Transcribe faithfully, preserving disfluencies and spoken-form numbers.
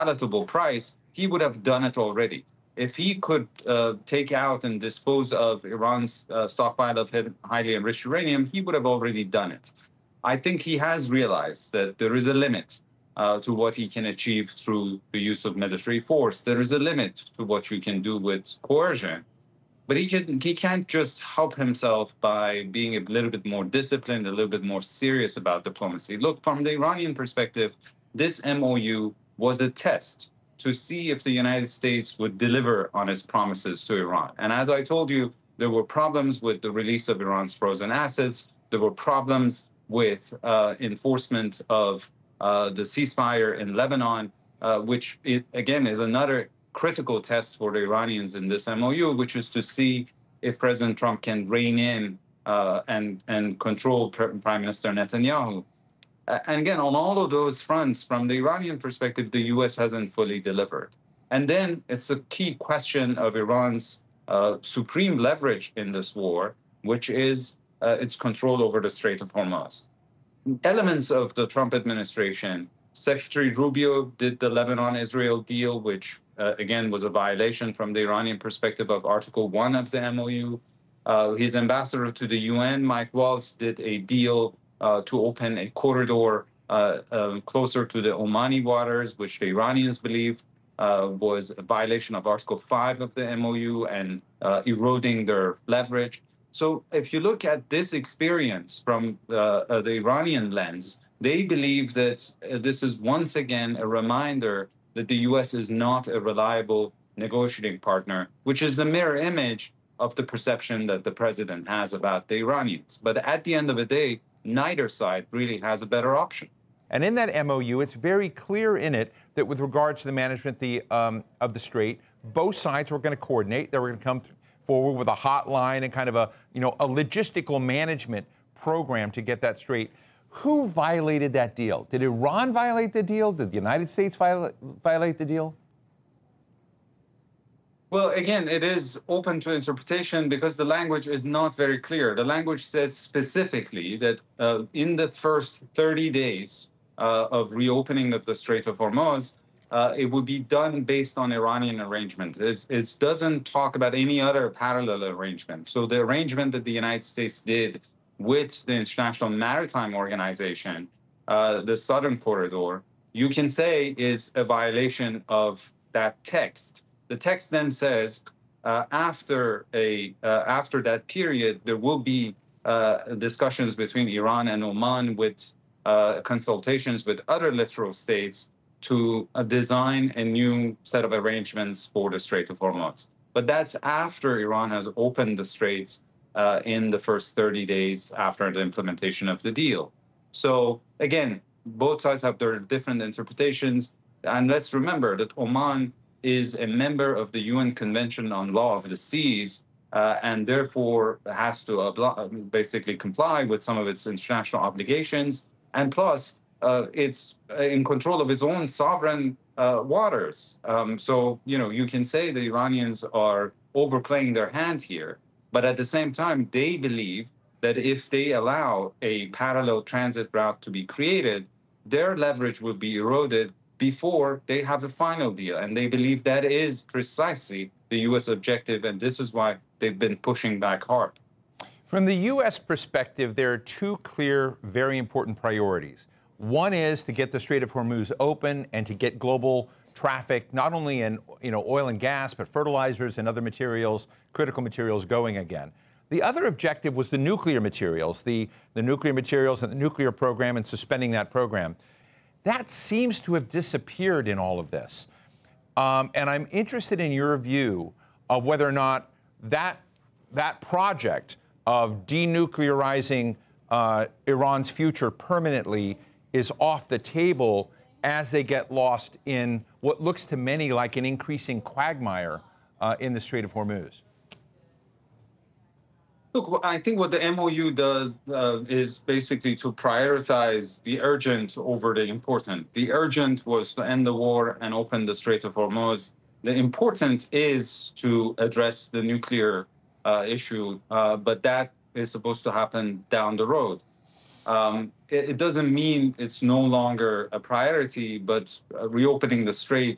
palatable price, he would have done it already. If he could uh, take out and dispose of Iran's uh, stockpile of highly enriched uranium, he would have already done it. I think he has realized that there is a limit uh, to what he can achieve through the use of military force. There is a limit to what you can do with coercion. But he can he can't just help himself by being a little bit more disciplined, a little bit more serious about diplomacy. Look, from the Iranian perspective, this M O U was a test to see if the United States would deliver on its promises to Iran. And as I told you, there were problems with the release of Iran's frozen assets. There were problems with uh, enforcement of uh, the ceasefire in Lebanon, uh, which, it, again, is another critical test for the Iranians in this M O U, which is to see if President Trump can rein in uh, and, and control Prime Minister Netanyahu. And again, on all of those fronts, from the Iranian perspective, the U S hasn't fully delivered. And then it's a key question of Iran's uh, supreme leverage in this war, which is uh, its control over the Strait of Hormuz. Elements of the Trump administration, Secretary Rubio did the Lebanon-Israel deal, which, uh, again, was a violation from the Iranian perspective of Article one of the M O U. Uh, his ambassador to the U N, Mike Waltz, did a deal uh, to open a corridor uh, uh, closer to the Omani waters, which the Iranians believe uh, was a violation of Article five of the M O U and uh, eroding their leverage. So if you look at this experience from uh, uh, the Iranian lens, they believe that uh, this is once again a reminder that the U S is not a reliable negotiating partner, which is the mirror image of the perception that the president has about the Iranians. But at the end of the day, neither side really has a better option. And in that M O U, it's very clear in it that with regard to the management the, um, of the Strait, both sides were going to coordinate. They were going to come forward with a hotline and kind of a, you know, a logistical management program to get that straight. Who violated that deal? Did Iran violate the deal? Did the United States violate, violate the deal? Well, again, it is open to interpretation because the language is not very clear. The language says specifically that uh, in the first thirty days uh, of reopening of the Strait of Hormuz, uh, it would be done based on Iranian arrangement. It's, it doesn't talk about any other parallel arrangement. So the arrangement that the United States did with the International Maritime Organization, uh, the Southern Corridor, you can say is a violation of that text. The text then says, uh, after a uh, after that period, there will be uh, discussions between Iran and Oman with uh, consultations with other littoral states to uh, design a new set of arrangements for the Strait of Hormuz. But that's after Iran has opened the straits uh, in the first thirty days after the implementation of the deal. So again, both sides have their different interpretations. And let's remember that Oman is a member of the U N Convention on Law of the Seas, uh, and therefore has to basically comply with some of its international obligations. And plus, uh, it's in control of its own sovereign uh, waters. Um, so, you know, you can say the Iranians are overplaying their hand here, but at the same time, they believe that if they allow a parallel transit route to be created, their leverage will be eroded before they have a final deal. And they believe that is precisely the U S objective, and this is why they've been pushing back hard. From the U S perspective, there are two clear, very important priorities. One is to get the Strait of Hormuz open and to get global traffic, not only in you know, oil and gas, but fertilizers and other materials, critical materials going again. The other objective was the nuclear materials, the, the nuclear materials and the nuclear program and suspending that program. That seems to have disappeared in all of this. Um, and I'm interested in your view of whether or not that, that project of denuclearizing uh, Iran's future permanently is off the table as they get lost in what looks to many like an increasing quagmire uh, in the Strait of Hormuz. Look, I think what the M O U does uh, is basically to prioritize the urgent over the important. The urgent was to end the war and open the Strait of Hormuz. The important is to address the nuclear uh, issue, uh, but that is supposed to happen down the road. Um, it, it doesn't mean it's no longer a priority, but uh, reopening the Strait